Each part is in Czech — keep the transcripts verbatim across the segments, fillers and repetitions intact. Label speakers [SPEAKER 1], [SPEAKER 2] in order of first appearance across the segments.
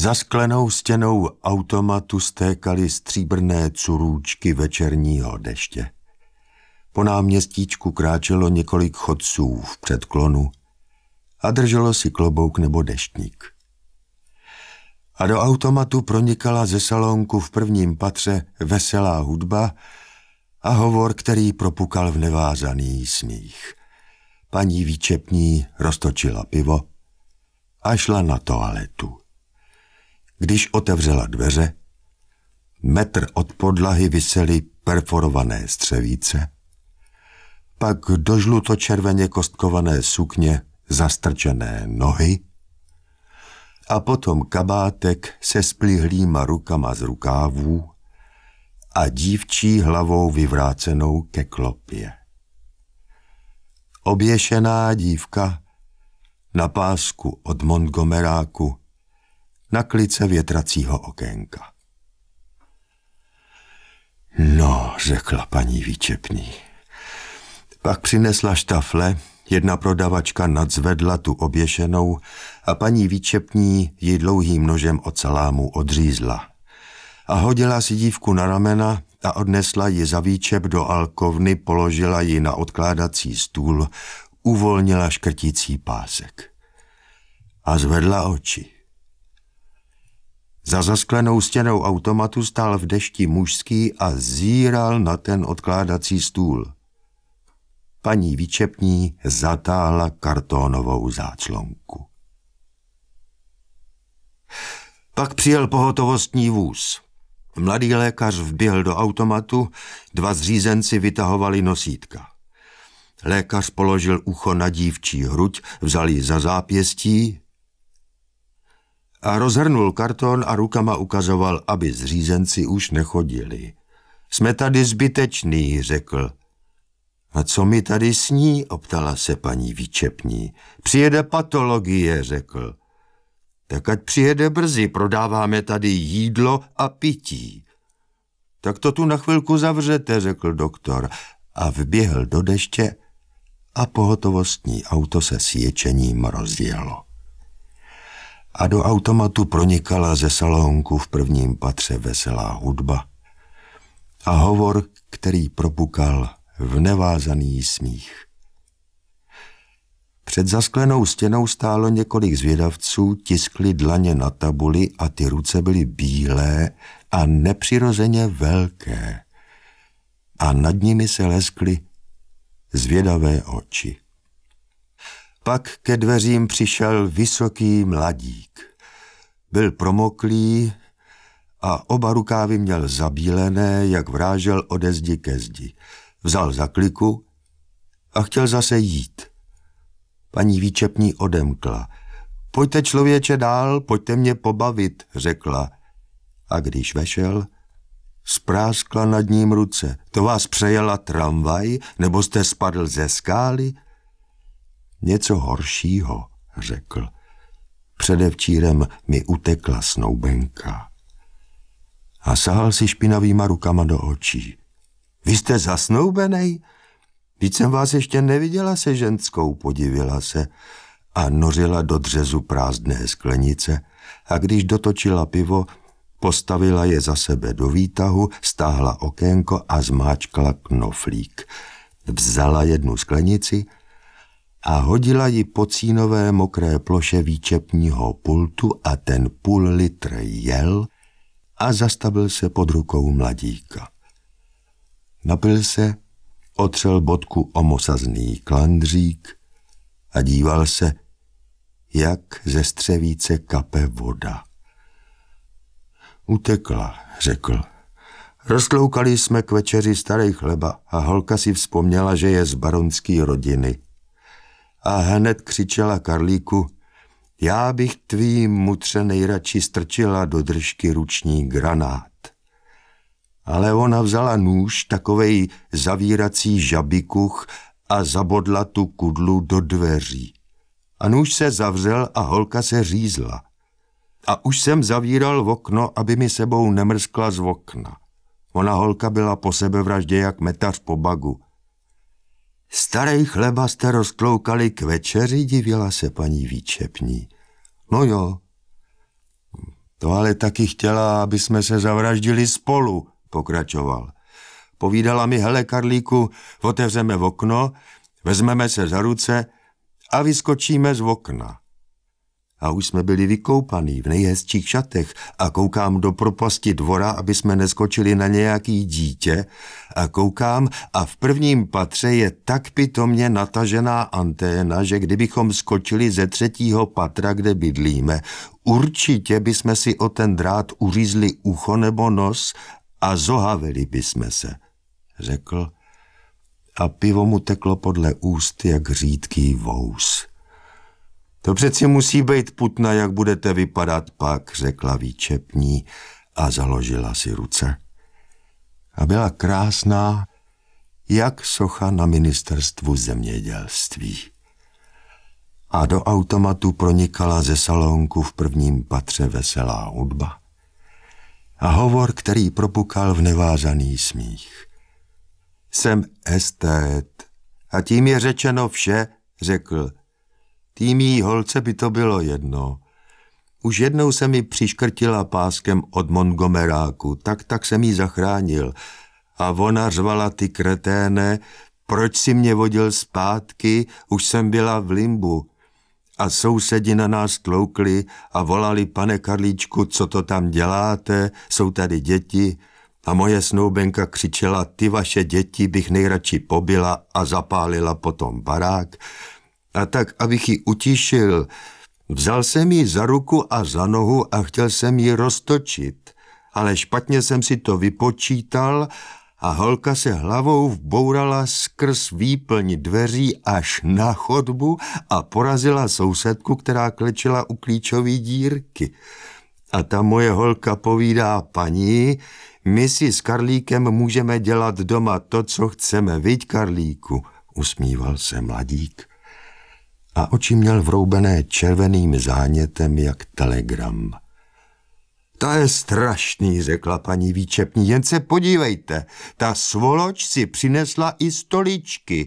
[SPEAKER 1] Za sklenou stěnou automatu stékaly stříbrné curůčky večerního deště. Po náměstíčku kráčelo několik chodců v předklonu a drželo si klobouk nebo deštník. A do automatu pronikala ze salonku v prvním patře veselá hudba a hovor, který propukal v nevázaný smích. Paní výčepní roztočila pivo a šla na toaletu. Když otevřela dveře, metr od podlahy visely perforované střevíce, pak do žlutočerveně kostkované sukně zastrčené nohy a potom kabátek se splihlýma rukama z rukávů a dívčí hlavou vyvrácenou ke klopě. Oběšená dívka na pásku od Montgomeráku na klice větracího okénka. No, řekla paní výčepní. Pak přinesla štafle, jedna prodavačka nadzvedla tu oběšenou a paní výčepní ji dlouhým nožem od salámu odřízla. A hodila si dívku na ramena a odnesla ji za výčep do alkovny, položila ji na odkládací stůl, uvolnila škrtící pásek. A zvedla oči. Za zasklenou stěnou automatu stál v dešti mužský a zíral na ten odkládací stůl. Paní výčepní zatáhla kartonovou záclonku. Pak přijel pohotovostní vůz. Mladý lékař vběhl do automatu, dva zřízenci vytahovali nosítka. Lékař položil ucho na dívčí hruď, vzal ji za zápěstí a rozhrnul karton a rukama ukazoval, aby zřízenci už nechodili. Jsme tady zbyteční, řekl. A co mi tady sní, optala se paní výčepní. Přijede patologie, řekl. Tak ať přijede brzy, prodáváme tady jídlo a pití. Tak to tu na chvilku zavřete, řekl doktor a vběhl do deště a pohotovostní auto se sječením rozjelo. A do automatu pronikala ze salonku v prvním patře veselá hudba a hovor, který propukal v nevázaný smích. Před zasklenou stěnou stálo několik zvědavců, tiskli dlaně na tabuli a ty ruce byly bílé a nepřirozeně velké. A nad nimi se leskly zvědavé oči. Pak ke dveřím přišel vysoký mladík. Byl promoklý a oba rukávy měl zabílené, jak vrážel ode zdi ke zdi. Vzal za kliku a chtěl zase jít. Paní výčepní odemkla. Pojďte člověče dál, pojďte mě pobavit, řekla. A když vešel, spráskla nad ním ruce. To vás přejela tramvaj, nebo jste spadl ze skály? Něco horšího, řekl. Předevčírem mi utekla snoubenka. A sahal si špinavýma rukama do očí. Vy jste zasnoubenej? Vždyť jsem vás ještě neviděla se ženskou, podivila se a nořila do dřezu prázdné sklenice a když dotočila pivo, postavila je za sebe do výtahu, stáhla okénko a zmáčkla knoflík. Vzala jednu sklenici a hodila ji po cínové mokré ploše výčepního pultu a ten půl litr jel a zastavil se pod rukou mladíka. Napil se, otřel bodku o mosazný klandřík a díval se, jak ze střevíce kape voda. Utekla, řekl. Rozkloukali jsme k večeři starý chleba a holka si vzpomněla, že je z baronský rodiny. A hned křičela Karlíku, já bych tvý mutře nejradši strčila do držky ruční granát. Ale ona vzala nůž, takovej zavírací žabikuch a zabodla tu kudlu do dveří. A nůž se zavřel a holka se řízla. A už jsem zavíral v okno, aby mi sebou nemrskla z okna. Ona holka byla po sebevraždě jak metař po bagu. Starej chleba jste rozkloukali k večeři, divila se paní výčepní. No jo. To ale taky chtěla, aby jsme se zavraždili spolu, pokračoval. Povídala mi, hele Karlíku, otevřeme okno, vezmeme se za ruce a vyskočíme z okna. A už jsme byli vykoupaný v nejhezčích šatech a koukám do propasti dvora, aby jsme neskočili na nějaký dítě a koukám a v prvním patře je tak pitomně natažená anténa, že kdybychom skočili ze třetího patra, kde bydlíme, určitě bychom si o ten drát uřízli ucho nebo nos a zohavili bychom se, řekl. A pivo mu teklo podle úst jak řídký vous. To přeci musí být putna, jak budete vypadat pak, řekla výčepní a založila si ruce. A byla krásná, jak socha na ministerstvu zemědělství. A do automatu pronikala ze salonku v prvním patře veselá hudba. A hovor, který propukal v nevázaný smích. Jsem estét a tím je řečeno vše, řekl. Týmí holce by to bylo jedno. Už jednou se mi přiškrtila páskem od Montgomeráku, tak tak jsem jí zachránil. A ona řvala, ty kreténe, proč si mě vodil zpátky, už jsem byla v limbu. A sousedi na nás tloukli a volali, pane Karlíčku, co to tam děláte, jsou tady děti. A moje snoubenka křičela, ty vaše děti bych nejradši pobila a zapálila potom barák. A tak, abych ji utišil, vzal jsem ji za ruku a za nohu a chtěl jsem ji roztočit, ale špatně jsem si to vypočítal a holka se hlavou vbourala skrz výplň dveří až na chodbu a porazila sousedku, která klečela u klíčové dírky. A ta moje holka povídá, paní, my si s Karlíkem můžeme dělat doma to, co chceme, viď, Karlíku, usmíval se mladík. A oči měl vroubené červeným zánětem jak telegram. To je strašný, řekla paní výčepní, jen se podívejte, ta svoloč si přinesla i stoličky.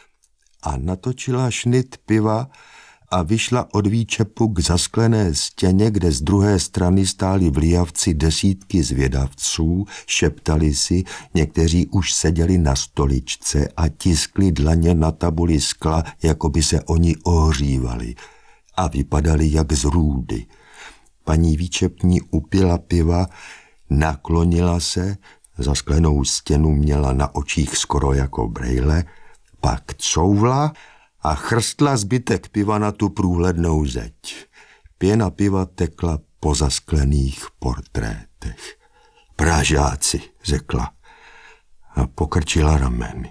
[SPEAKER 1] A natočila šnit piva a vyšla od výčepu k zasklené stěně, kde z druhé strany stáli v lijavci desítky zvědavců, šeptali si, někteří už seděli na stoličce a tiskli dlaně na tabuli skla, jako by se oni ohřívali a vypadali jak z růdy. Paní výčepní upila piva, naklonila se, zasklenou stěnu měla na očích skoro jako brejle, pak couvla a chrstla zbytek piva na tu průhlednou zeď. Pěna piva tekla po zasklených portrétech. Pražáci, řekla a pokrčila rameny.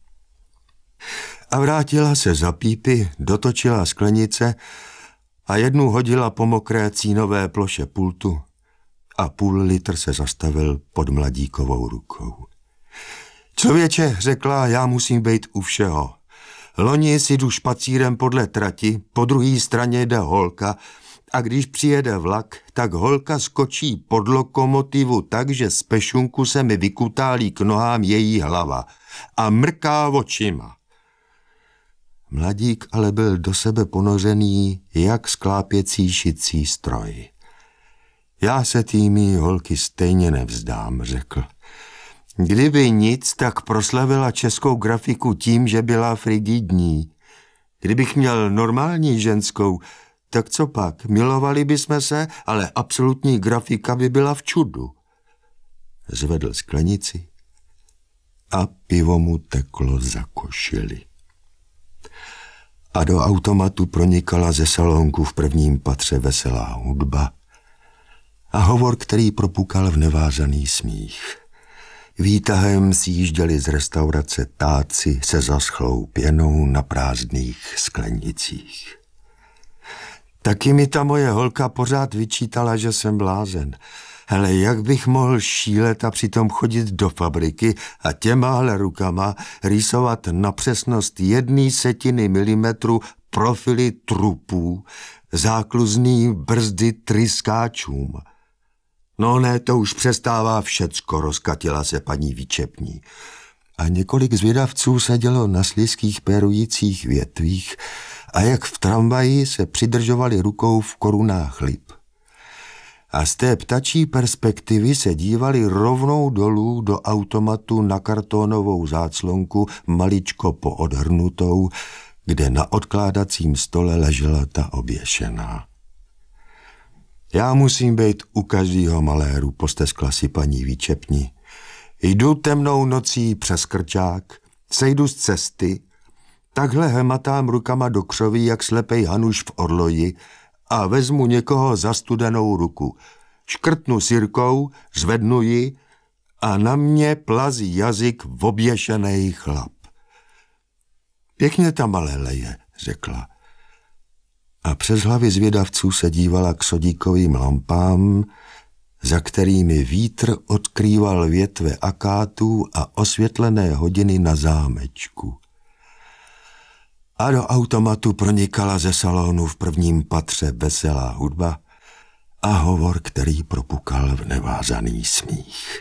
[SPEAKER 1] A vrátila se za pípy, dotočila sklenice a jednu hodila po mokré cínové ploše pultu a půl litr se zastavil pod mladíkovou rukou. Člověče, řekla, já musím být u všeho. Loni si jdu špacírem podle trati, po druhé straně jde holka a když přijede vlak, tak holka skočí pod lokomotivu tak, že z pešunku se mi vykutálí k nohám její hlava a mrká očima. Mladík ale byl do sebe ponořený jak sklápěcí šicí stroj. Já se týmí holky stejně nevzdám, řekl. Kdyby nic, tak proslavila českou grafiku tím, že byla frigidní. Kdybych měl normální ženskou, tak co pak, milovali bychom se, ale absolutní grafika by byla v čudu. Zvedl sklenici a pivo mu teklo za košili. A do automatu pronikala ze salonku v prvním patře veselá hudba a hovor, který propukal v nevázaný smích. Výtahem sjížděli z restaurace táci se zaschlou pěnou na prázdných sklenicích. Taky mi ta moje holka pořád vyčítala, že jsem blázen. Hele, jak bych mohl šílet a přitom chodit do fabriky a těmahle rukama rýsovat na přesnost jedné setiny milimetru profily trupů, zákluzný brzdy tryskáčům. No ne, to už přestává všecko, rozkatila se paní výčepní. A několik zvědavců sedělo na slizkých pérujících větvích a jak v tramvaji se přidržovali rukou v korunách lip. a z té ptačí perspektivy se dívali rovnou dolů do automatu na kartonovou záclonku, maličko poodhrnutou, kde na odkládacím stole ležela ta oběšená. Já musím být u každého maléru, posteskla si paní výčepní. Jdu temnou nocí přes krčák, sejdu z cesty, takhle hematám rukama do křoví, jak slepej Hanuš v orloji, a vezmu někoho za studenou ruku. Škrtnu sirkou, zvednu ji a na mě plazí jazyk oběšenej chlap. Pěkně tam ale leje, řekla. A přes hlavy zvědavců se dívala k sodíkovým lampám, za kterými vítr odkrýval větve akátů a osvětlené hodiny na zámečku. A do automatu pronikala ze salonu v prvním patře veselá hudba a hovor, který propukal v nevázaný smích.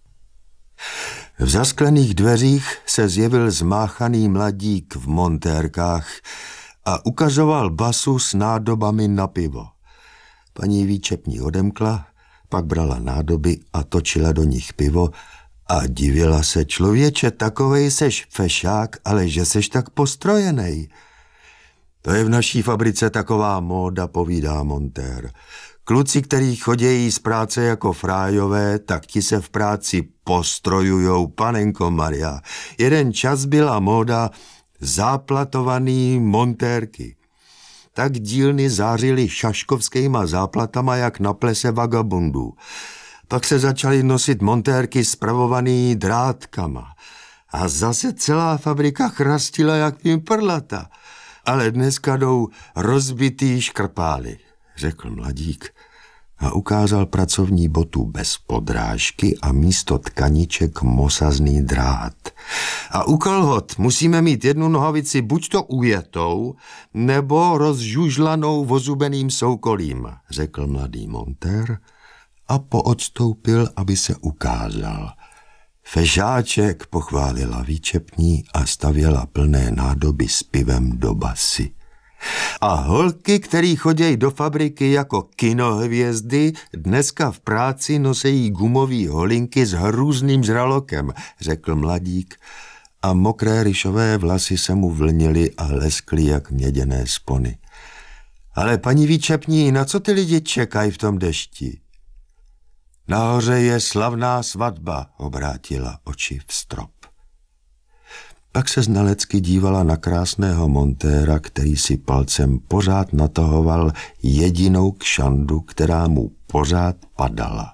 [SPEAKER 1] V zasklených dveřích se zjevil zmáchaný mladík v montérkách a ukazoval basu s nádobami na pivo. Paní výčepní odemkla, pak brala nádoby a točila do nich pivo a divila se: člověče, takovej seš fešák, ale že seš tak postrojenej. To je v naší fabrice taková móda, povídá montér. Kluci, který chodějí z práce jako frájové, tak ti se v práci postrojujou, panenko Maria. Jeden čas byla móda záplatovaný montérky. Tak dílny zářily šaškovskýma záplatama, jak na plese vagabundů. Pak se začaly nosit montérky spravovaný drátkama. A zase celá fabrika chrastila jak pimprlata. Ale dneska jdou rozbitý škrpály, řekl mladík a ukázal pracovní botu bez podrážky a místo tkaniček mosazný drát. A u kalhot musíme mít jednu nohavici buď to ujetou, nebo rozžužlanou vozubeným soukolím, řekl mladý montér a poodstoupil, aby se ukázal. Fešáček, pochválila výčepní a stavěla plné nádoby s pivem do basy. A holky, který chodějí do fabriky jako kinohvězdy, dneska v práci nosejí gumový holinky s hrůzným žralokem, řekl mladík a mokré ryšové vlasy se mu vlnily a leskly jak měděné spony. Ale paní výčepní, na co ty lidi čekají v tom dešti? Nahoře je slavná svatba, obrátila oči v strop. Pak se znalecky dívala na krásného montéra, který si palcem pořád natahoval jedinou kšandu, která mu pořád padala.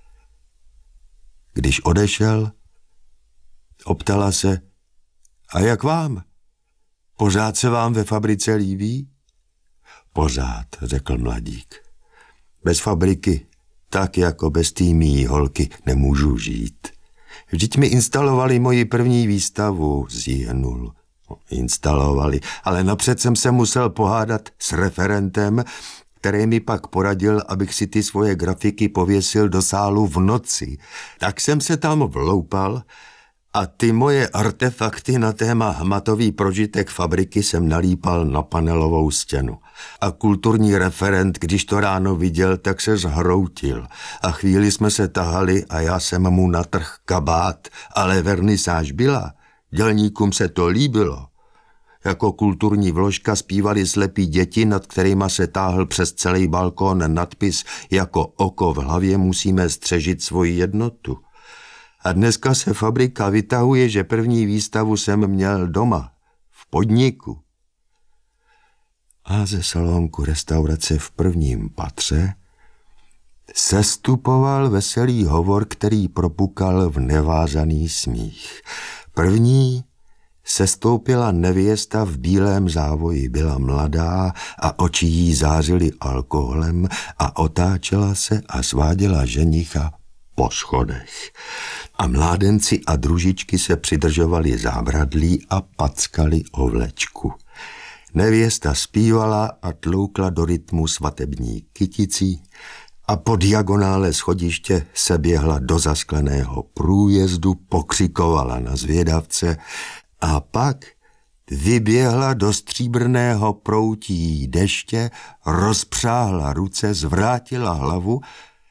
[SPEAKER 1] Když odešel, optala se: a jak vám? Pořád se vám ve fabrice líbí? Pořád, řekl mladík. Bez fabriky, tak jako bez té mý holky, nemůžu žít. Vždyť mi instalovali moji první výstavu, zjihnul. Instalovali, ale napřed jsem se musel pohádat s referentem, který mi pak poradil, abych si ty svoje grafiky pověsil do sálu v noci. Tak jsem se tam vloupal a ty moje artefakty na téma hmatový prožitek fabriky jsem nalípal na panelovou stěnu. A kulturní referent, když to ráno viděl, tak se zhroutil. A chvíli jsme se tahali a já jsem mu natrhl kabát, ale vernisáž byla. Dělníkům se to líbilo. Jako kulturní vložka zpívali slepí děti, nad kterýma se táhl přes celý balkón nadpis: jako oko v hlavě musíme střežit svoji jednotu. A dneska se fabrika vytahuje, že první výstavu jsem měl doma, v podniku. A ze salonku restaurace v prvním patře sestupoval veselý hovor, který propukal v nevázaný smích. První sestoupila nevěsta v bílém závoji, byla mladá a oči jí zářily alkoholem a otáčela se a sváděla ženicha po schodech. A mládenci a družičky se přidržovali zábradlí a packali o vlečku. Nevěsta zpívala a tloukla do rytmu svatební kyticí a po diagonále schodiště se běhla do zaskleného průjezdu, pokřikovala na zvědavce a pak vyběhla do stříbrného proutí deště, rozpřáhla ruce, zvrátila hlavu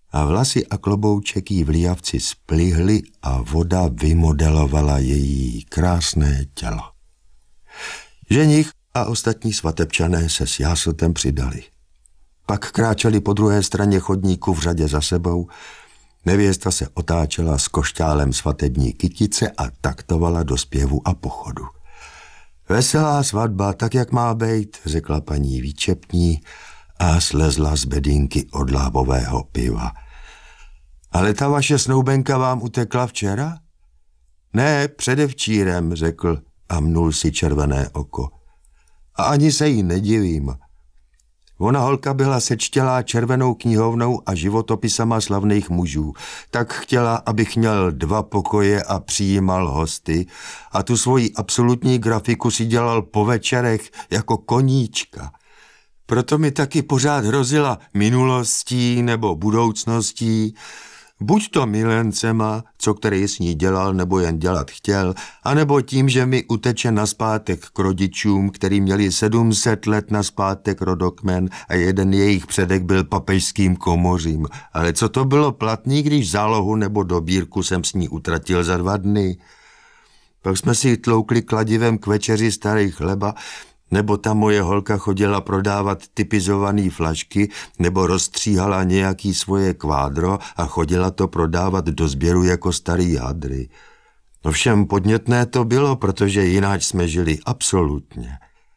[SPEAKER 1] a vlasy a klobouček jí v lijavci splihly a voda vymodelovala její krásné tělo. Ženich a ostatní svatebčané se s jásotem přidali. Pak kráčeli po druhé straně chodníku v řadě za sebou. Nevěsta se otáčela s košťálem svatební kytice a taktovala do zpěvu a pochodu. Veselá svatba, tak jak má bejt, řekla paní Výčepní a slezla z bedínky od lábového piva. Ale ta vaše snoubenka vám utekla včera? Ne, předevčírem, řekl a mnul si červené oko. A ani se jí nedivím. Ona holka byla sečtělá červenou knihovnou a životopisama slavných mužů. Tak chtěla, abych měl dva pokoje a přijímal hosty a tu svoji absolutní grafiku si dělal po večerech jako koníčka. Proto mi taky pořád hrozila minulostí nebo budoucností, buď to milencema, co který s ní dělal nebo jen dělat chtěl, anebo tím, že mi uteče naspátek k rodičům, který měli sedm set let naspátek rodokmen a jeden jejich předek byl papežským komořím. Ale co to bylo platný, když zálohu nebo dobírku jsem s ní utratil za dva dny? Pak jsme si tloukli kladivem k večeři starý chleba, nebo ta moje holka chodila prodávat typizovaný flašky, nebo rozstříhala nějaký svoje kvádro a chodila to prodávat do sběru jako starý hadry. Ovšem podnětné to bylo, protože jináč jsme žili absolutně.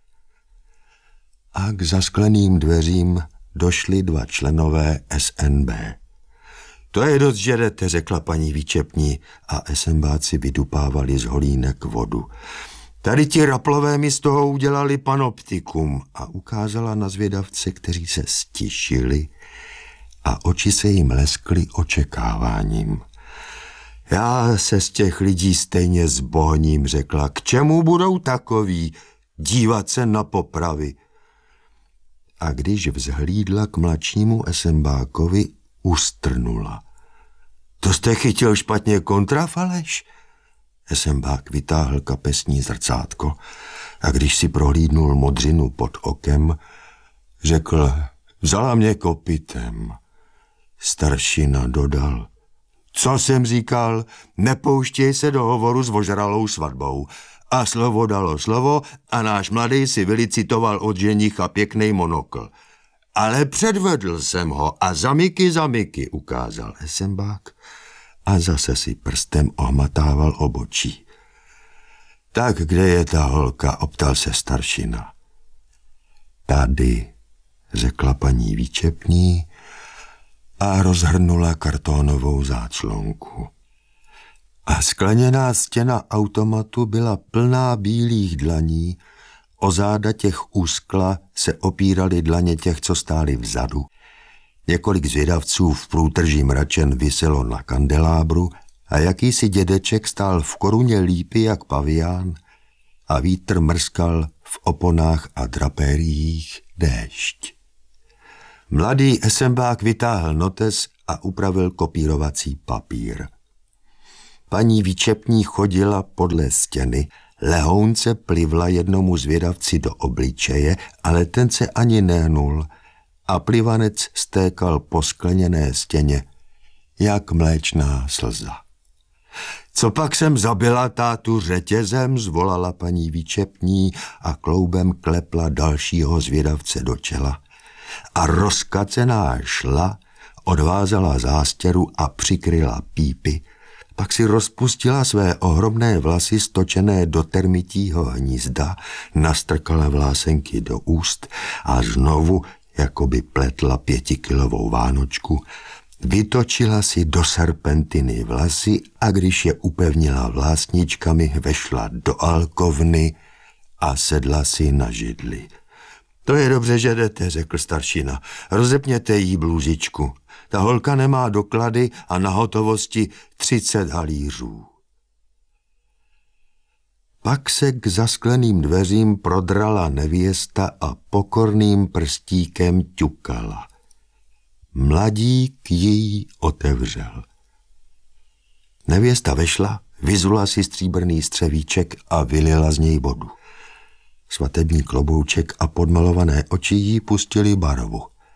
[SPEAKER 1] A k zaskleným dveřím došli dva členové S N B. To je dost, že jdete, řekla paní Výčepní a SNBáci vydupávali z holínek vodu. Tady ti raplové mi z toho udělali panoptikum a ukázala na zvědavce, kteří se stišili a oči se jim leskly očekáváním. Já se z těch lidí stejně zbohním, řekla, k čemu budou takoví, dívat se na popravy. A když vzhlídla k mladšímu SNBákovi, ustrnula. To jste chytil špatně kontrafaleš? SNBák vytáhl kapesní zrcátko a když si prohlídnul modřinu pod okem, řekl, vzala mě kopytem. Staršina dodal, co jsem říkal, nepouštěj se do hovoru s ožralou svatbou. A slovo dalo slovo a náš mladý si vylicitoval od ženicha pěknej monokl. Ale předvedl jsem ho a zamiky zamiky, ukázal SNBák. A zase si prstem ohmatával obočí. Tak kde je ta holka, optal se staršina. Tady, řekla paní Výčepní a rozhrnula kartonovou záclonku. A skleněná stěna automatu byla plná bílých dlaní, o záda těch úskla se opíraly dlaně těch, co stáli vzadu. Několik zvědavců v průtrží mračen viselo na kandelábru a jakýsi dědeček stál v koruně lípy jak pavián a vítr mrskal v oponách a drapériích déšť. Mladý SNBák vytáhl notes a upravil kopírovací papír. Paní Výčepní chodila podle stěny, lehounce plivla jednomu zvědavci do obličeje, ale ten se ani nehnul a plivanec stékal po skleněné stěně, jak mléčná slza. Co pak jsem zabila tátu řetězem, zvolala paní Výčepní a kloubem klepla dalšího zvědavce do čela. A rozkacená šla, odvázala zástěru a přikryla pípy. Pak si rozpustila své ohromné vlasy stočené do termitího hnízda, nastrkala vlásenky do úst a znovu, jako by pletla pětikilovou vánočku, vytočila si do serpentiny vlasy a když je upevnila vlásničkami, vešla do alkovny a sedla si na židli. To je dobře, že jdete, řekl staršina. Rozepněte jí blůzičku. Ta holka nemá doklady a na hotovosti třicet halířů. Pak se k zaskleným dveřím prodrala nevěsta a pokorným prstíkem ťukala. Mladík jí otevřel. Nevěsta vešla, vyzula si stříbrný střevíček a vylila z něj vodu. Svatební klobouček a podmalované oči jí pustili barvu.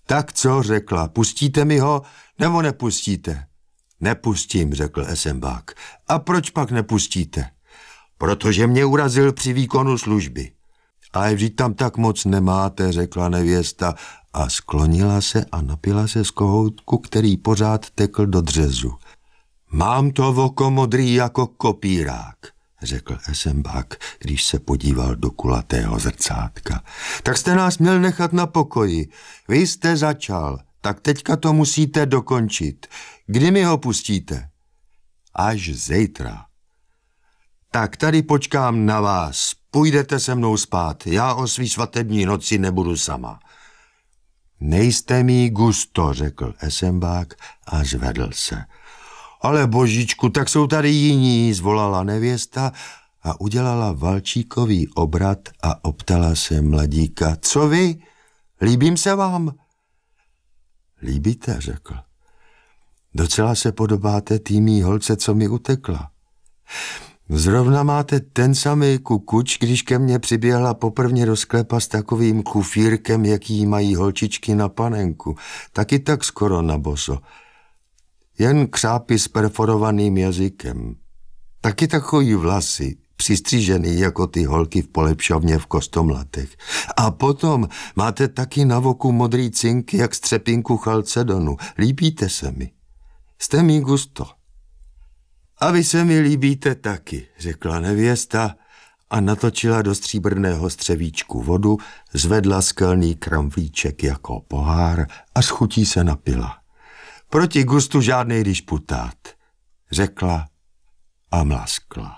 [SPEAKER 1] Tak co, řekla, pustíte mi ho, nebo nepustíte? Nepustím, řekl Esenbach. A proč pak nepustíte? Protože mě urazil při výkonu služby. Ale vždyť tam tak moc nemáte, řekla nevěsta a sklonila se a napila se z kohoutku, který pořád tekl do dřezu. Mám to oko modrý jako kopírák, řekl Esenbach, když se podíval do kulatého zrcátka. Tak jste nás měl nechat na pokoji. Vy jste začal, tak teďka to musíte dokončit. Kdy mi ho pustíte? Až zítra. Tak tady počkám na vás. Půjdete se mnou spát. Já o svý svatební noci nebudu sama. Nejste mý gusto, řekl Esenbach a zvedl se. Ale božičku, tak jsou tady jiní, zvolala nevěsta a udělala valčíkový obrat a optala se mladíka. Co vy? Líbím se vám? Líbíte, řekl. Docela se podobáte týmí holce, co mi utekla. Zrovna máte ten samý kukuč, když ke mně přiběhla poprvně do sklepa s takovým kufírkem, jaký mají holčičky na panenku. Taky tak skoro na boso. Jen křápy s perforovaným jazykem. Taky takový vlasy, přistřížený jako ty holky v polepšovně v Kostomlatech. A potom máte taky na voku modrý cinky, jak střepinku chalcedonu. Líbíte se mi. Jste mý gusto. A vy se mi líbíte taky, řekla nevěsta a natočila do stříbrného střevíčku vodu, zvedla skelný kramflíček jako pohár a s chutí se napila. Proti gustu žádnej disputát, řekla a mlaskla.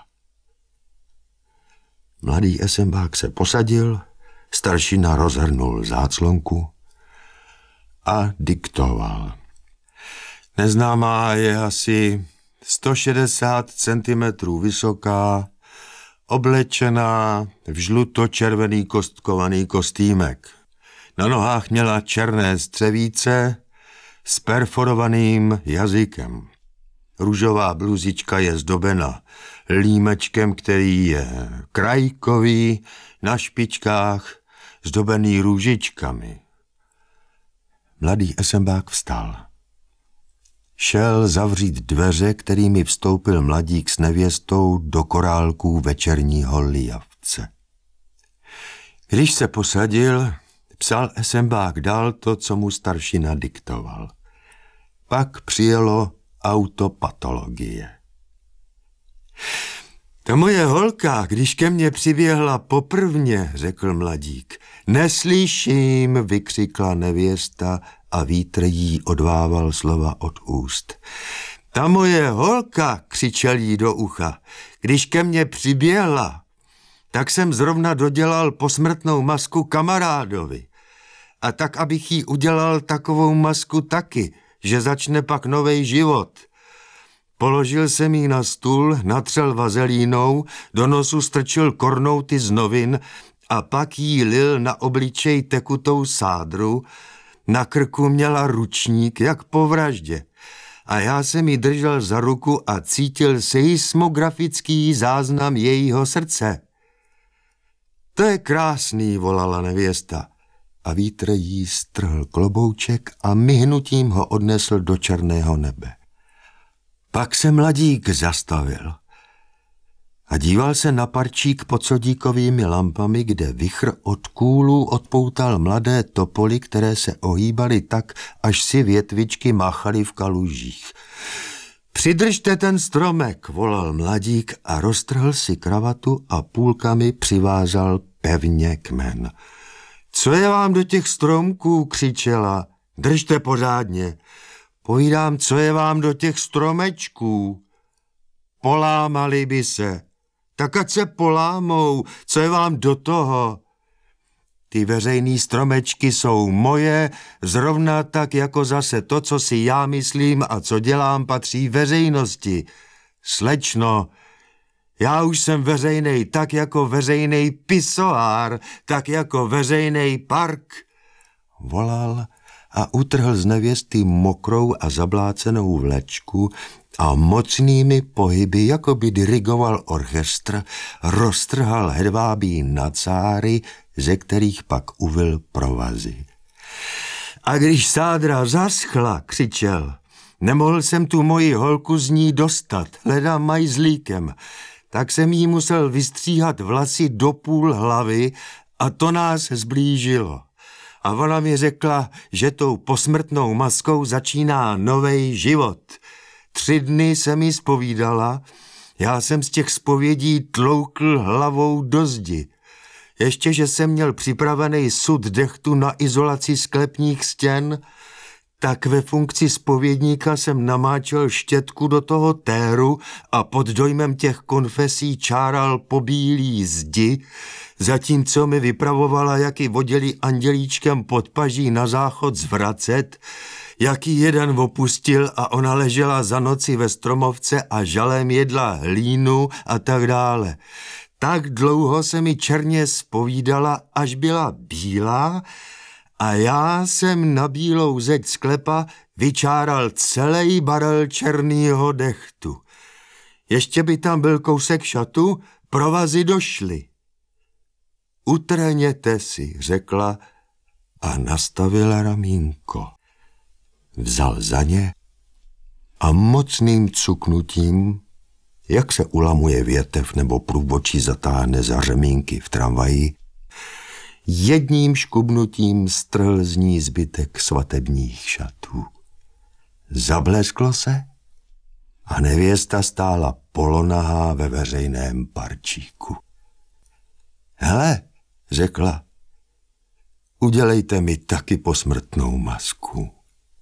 [SPEAKER 1] Mladý Esenbach se posadil, staršina rozhrnul záclonku a diktoval. Neznámá je asi sto šedesát centimetrů vysoká, oblečená v žluto-červený kostkovaný kostýmek. Na nohách měla černé střevíce s perforovaným jazykem. Růžová bluzička je zdobena límečkem, který je krajkový, na špičkách zdobený růžičkami. Mladý Esenbach vstal. Šel zavřít dveře, kterými vstoupil mladík s nevěstou do korálků večerního lijavce. Když se posadil, psal Esenbach dál to, co mu staršina diktoval. Pak přijelo autopatologie. Ta moje holka, když ke mně přiběhla poprvně, řekl mladík. Neslyším, vykřikla nevěsta a vítr jí odvával slova od úst. Ta moje holka, křičel jí do ucha, když ke mně přiběhla, tak jsem zrovna dodělal posmrtnou masku kamarádovi. A tak, abych jí udělal takovou masku taky, že začne pak novej život. Položil jsem jí na stůl, natřel vazelínou, do nosu strčil kornouty z novin a pak jí lil na obličej tekutou sádru. Na krku měla ručník, jak po vraždě. A já jsem jí držel za ruku a cítil seismografický záznam jejího srdce. To je krásný, volala nevěsta. A vítr jí strhl klobouček a myhnutím ho odnesl do černého nebe. Pak se mladík zastavil a díval se na parčík pod sodíkovými lampami, kde vichr od kůlů odpoutal mladé topoly, které se ohýbaly tak, až si větvičky máchaly v kalužích. Přidržte ten stromek, volal mladík a roztrhl si kravatu a půlkami přivázal pevně kmen. Co je vám do těch stromků, křičela, držte pořádně. Povídám, co je vám do těch stromečků. Polámali by se. Tak ať se polámou, co je vám do toho. Ty veřejný stromečky jsou moje, zrovna tak jako zase to, co si já myslím a co dělám, patří veřejnosti. Slečno, já už jsem veřejnej tak jako veřejnej pisoár, tak jako veřejnej park. Volal a utrhl z nevěsty mokrou a zablácenou vlečku a mocnými pohyby, jako by dirigoval orchestr, roztrhal hedvábí nacáry, ze kterých pak uvil provazy. A když sádra zaschla, křičel, nemohl jsem tu moji holku z ní dostat, hledám majzlíkem, tak jsem jí musel vystříhat vlasy do půl hlavy a to nás zblížilo. A ona mi řekla, že tou posmrtnou maskou začíná novej život. Tři dny se mi zpovídala, já jsem z těch zpovědí tloukl hlavou do zdi. Ještě, že jsem měl připravený sud dechtu na izolaci sklepních stěn, tak ve funkci zpovědníka jsem namáčel štětku do toho téru a pod dojmem těch konfesí čáral po bílý zdi, zatímco mi vypravovala, jak ji vodili andělíčkem pod paží na záchod zvracet, jaký jeden opustil a ona ležela za noci ve stromovce a žalem jedla hlínu a tak dále. Tak dlouho se mi černě zpovídala, až byla bílá, a já jsem na bílou zeď sklepa vyčáral celý barel černýho dechtu. Ještě by tam byl kousek šatu, provazy došly. Utrhněte si, řekla a nastavila ramínko. Vzal za ně a mocným cuknutím, jak se ulamuje větev nebo průbočí zatáhne za řemínky v tramvaji, jedním škubnutím strhl z ní zbytek svatebních šatů. Zablesklo se a nevěsta stála polonahá ve veřejném parčíku. Hele, řekla, udělejte mi taky posmrtnou masku.